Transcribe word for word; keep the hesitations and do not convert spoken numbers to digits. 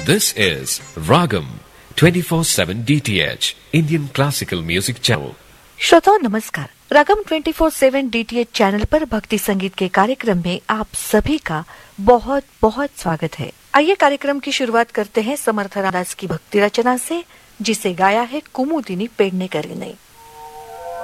This is Ragam twenty-four seven D T H Indian Classical Music Channel. श्रोताओं नमस्कार। रागम twenty four सेवन DTH channel पर भक्ति संगीत के कार्यक्रम में आप सभी का बहुत बहुत स्वागत है। आइए कार्यक्रम की शुरुआत करते हैं समर्थ रामदास की भक्ति रचना से, जिसे गाया है कुमुदिनी पेडनेकर ने।